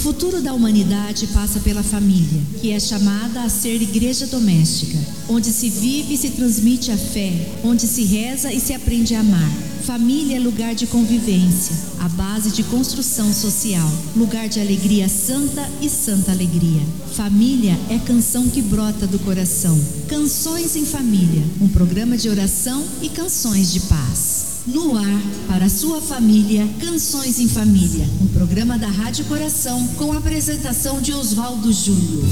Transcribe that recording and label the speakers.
Speaker 1: futuro da humanidade passa pela família, que é chamada a ser igreja doméstica, onde se vive e se transmite a fé, onde se reza e se aprende a amar. Família é lugar de convivência, a base de construção social, lugar de alegria santa e santa alegria. Família é canção que brota do coração. Canções em Família, um programa de oração e canções de paz. No ar, para a sua família, Canções em Família, um programa da Rádio Coração com a apresentação de Oswaldo Júnior.